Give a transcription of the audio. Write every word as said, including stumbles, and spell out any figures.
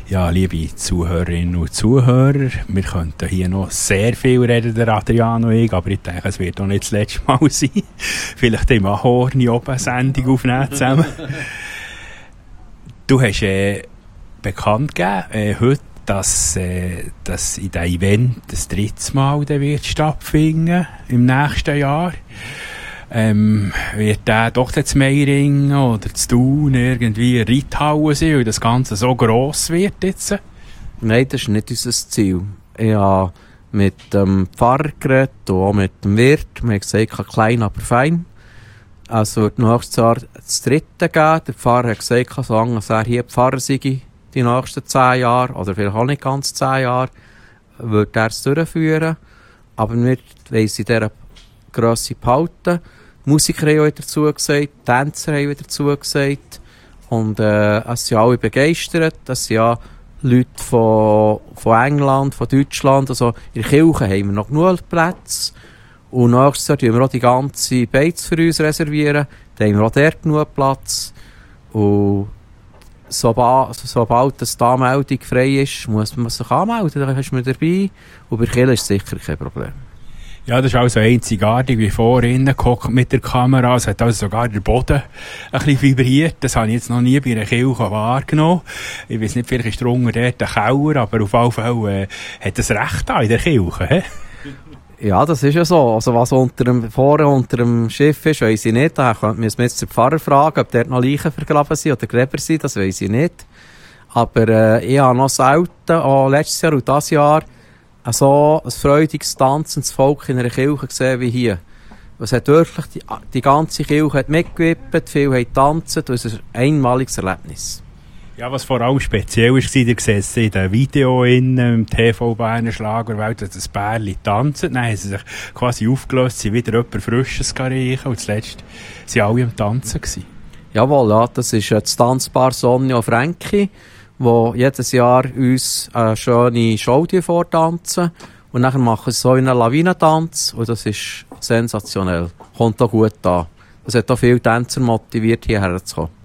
Ja, liebe Zuhörerinnen und Zuhörer, wir könnten hier noch sehr viel reden, der Adrian und ich, aber ich denke, es wird auch nicht das letzte Mal sein. Vielleicht im Ahorn oben eine Sendung aufnehmen zusammen. Du hast äh, bekannt gegeben, äh, heute, dass, äh, dass in diesem Event das dritte Mal wird stattfinden im nächsten Jahr. Ähm, wird der doch zu Meiringen oder zu Thun irgendwie eine Reithalle sein, weil das Ganze so gross wird jetzt? Nein, das ist nicht unser Ziel. Ich habe mit dem Pfarrer geredet und auch mit dem Wirt. Wir haben gesagt, klein, aber fein. Also wird nächstes Jahr das dritte geben. Der Pfarrer hat gesagt, solange er hier Pfarrer sei, die nächsten zehn Jahre, oder vielleicht auch nicht ganz zehn Jahre, wird er es durchführen. Aber wir wollen sie in dieser Grösse behalten. Die Musiker haben auch dazu gesagt, die Tänzer haben wieder dazu gesagt. Und äh, es sind alle begeistert. Es sind ja Leute von, von England, von Deutschland. Also in der Kirche haben wir noch genug Plätze. Und nächstes Jahr reservieren wir auch die ganze Beiz für uns. Reservieren. Dann haben wir auch dort genug Platz. Und sobald, sobald das da Meldung frei ist, muss man sich anmelden. Dann ist man dabei. Und bei der Kirche ist es sicher kein Problem. Ja, das ist also einzigartig, wie vorhin gehockt mit der Kamera. Es hat also sogar der Boden ein bisschen vibriert. Das habe ich jetzt noch nie bei einer Kirche wahrgenommen. Ich weiss nicht, vielleicht ist drunter dort ein Keller, aber auf jeden Fall äh, hat es recht da in der Kirche. He? Ja, das ist ja so. Also was unter dem, vorne unter dem Schiff ist, weiss ich nicht. Da müssen wir jetzt den Pfarrer fragen, ob dort noch Leichen vergraben sind oder Gräber sind. Das weiss ich nicht. Aber äh, ich habe noch selten, auch letztes Jahr und dieses Jahr, so ein freudiges, tanzendes Volk in einer Kirche gesehen wie hier. Es hat wirklich, die, die ganze Kirche hat mitgewippt, viele haben getanzt, und es ist ein einmaliges Erlebnis. Ja, was vor allem speziell war, ihr seht es in den Videos im T V Berner Schlagerwelt, dass das Bärli tanzt. Dann haben sie sich quasi aufgelöst, sind wieder jemand Frisches riechen, und zuletzt waren alle am Tanzen gewesen. Jawohl, ja, das ist das Tanzpaar Sonja und Frankie, die jedes Jahr uns eine schöne Show vortanzen. Und dann machen sie so einen Lawinentanz. Und das ist sensationell. Kommt auch gut an. Das hat auch viele Tänzer motiviert, hierher zu kommen.